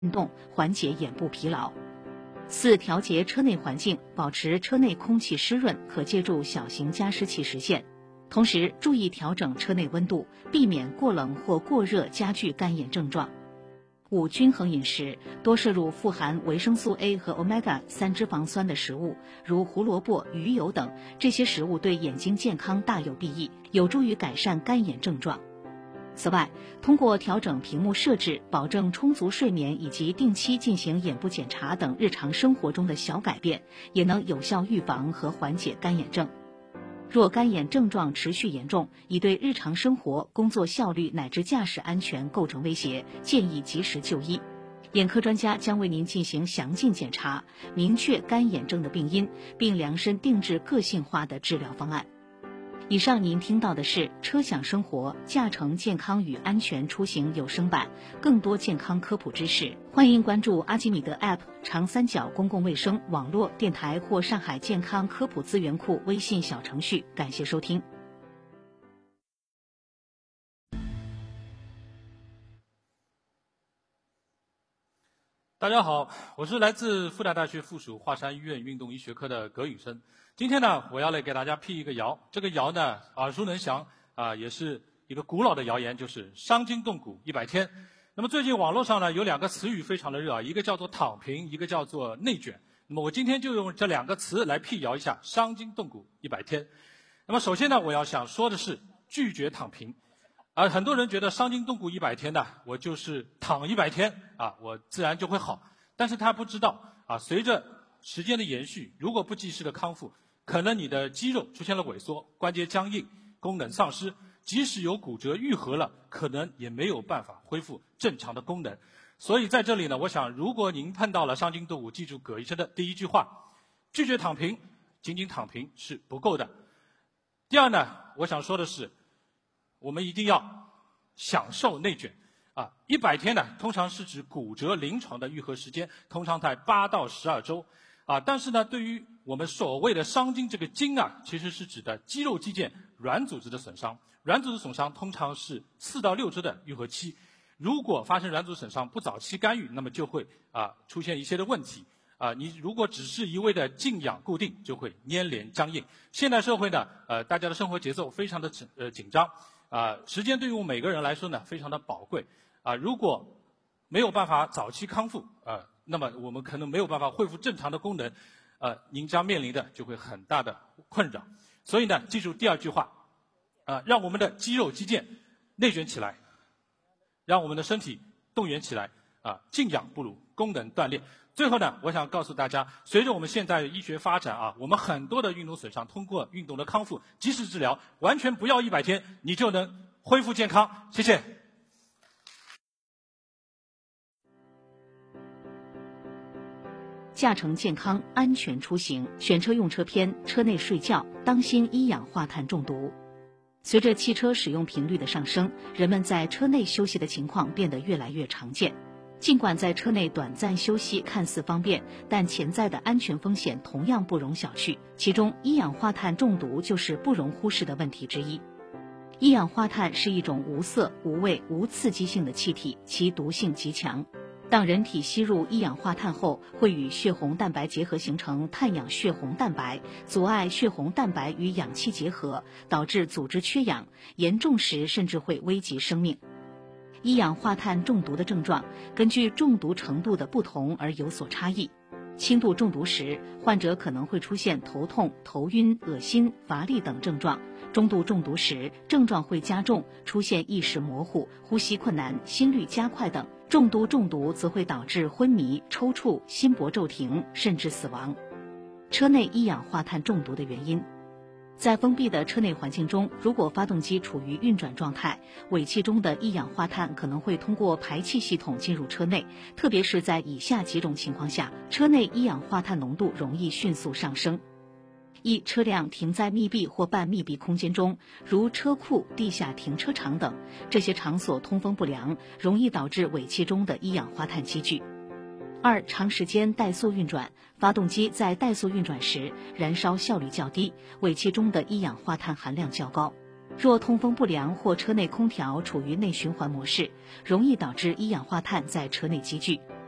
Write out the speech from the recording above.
运动，缓解眼部疲劳。4、调节车内环境，保持车内空气湿润，可借助小型加湿器实现。同时，注意调整车内温度，避免过冷或过热加剧干眼症状。5、均衡饮食，多摄入富含维生素 A 和 Omega-3脂肪酸的食物，如胡萝卜、鱼油等，这些食物对眼睛健康大有裨益，有助于改善干眼症状。此外，通过调整屏幕设置、保证充足睡眠以及定期进行眼部检查等日常生活中的小改变，也能有效预防和缓解干眼症。若干眼症状持续严重，已对日常生活、工作效率乃至驾驶安全构成威胁，建议及时就医。眼科专家将为您进行详尽检查，明确干眼症的病因，并量身定制个性化的治疗方案。以上您听到的是车享生活驾乘健康与安全出行有声版，更多健康科普知识，欢迎关注阿基米德 App、长三角公共卫生网络电台或上海健康科普资源库微信小程序。感谢收听。 大家好，我是来自复旦大学附属华山医院运动医学科的葛宇生。今天呢，我要来给大家辟一个谣。这个谣呢，耳熟能详也是一个古老的谣言，就是伤筋动骨100天。那么最近网络上呢，有2个词语非常的热一个叫做躺平，一个叫做内卷。那么我今天就用这2个词来辟谣一下伤筋动骨100天。那么首先呢，我要想说的是拒绝躺平。很多人觉得伤筋动骨100天呢，我就是躺100天我自然就会好。但是他不知道随着时间的延续，如果不及时的康复，可能你的肌肉出现了萎缩，关节僵硬，功能丧失，即使有骨折愈合了，可能也没有办法恢复正常的功能。所以在这里呢，我想如果您碰到了伤筋动骨，记住葛医生的第一句话：拒绝躺平，仅仅躺平是不够的。第二呢，我想说的是，我们一定要享受内卷100天呢，通常是指骨折临床的愈合时间，通常在8到12周但是呢，对于我们所谓的伤筋，这个筋其实是指的肌肉肌腱软组织的损伤。软组织损伤通常是4到6周的愈合期，如果发生软组织损伤不早期干预，那么就会出现一些的问题你如果只是一味的静养固定，就会粘连僵硬。现代社会呢大家的生活节奏非常的紧张时间对于我们每个人来说呢非常的宝贵如果没有办法早期康复那么我们可能没有办法恢复正常的功能您将面临的就会很大的困扰。所以呢，记住第2句话让我们的肌肉肌腱内卷起来，让我们的身体动员起来静养不如功能锻炼。最后呢，我想告诉大家，随着我们现在医学发展我们很多的运动损伤通过运动的康复及时治疗，完全不要100天你就能恢复健康。谢谢。 驾乘健康安全出行，选车用车篇：车内睡觉，当心一氧化碳中毒。随着汽车使用频率的上升，人们在车内休息的情况变得越来越常见。尽管在车内短暂休息看似方便，但潜在的安全风险同样不容小觑，其中一氧化碳中毒就是不容忽视的问题之一。一氧化碳是一种无色、无味、无刺激性的气体，其毒性极强。当人体吸入一氧化碳后，会与血红蛋白结合形成碳氧血红蛋白，阻碍血红蛋白与氧气结合，导致组织缺氧，严重时甚至会危及生命。一氧化碳中毒的症状根据中毒程度的不同而有所差异。轻度中毒时，患者可能会出现头痛、头晕、恶心、乏力等症状；中度中毒时，症状会加重，出现意识模糊、呼吸困难、心率加快等；重度中毒则会导致昏迷、抽搐、心搏骤停，甚至死亡。车内一氧化碳中毒的原因。在封闭的车内环境中，如果发动机处于运转状态，尾气中的一氧化碳可能会通过排气系统进入车内，特别是在以下几种情况下，车内一氧化碳浓度容易迅速上升。一、车辆停在密闭或半密闭空间中，如车库、地下停车场等，这些场所通风不良，容易导致尾气中的一氧化碳积聚。二、长时间怠速运转，发动机在怠速运转时，燃烧效率较低，尾气中的一氧化碳含量较高。若通风不良或车内空调处于内循环模式，容易导致一氧化碳在车内积聚。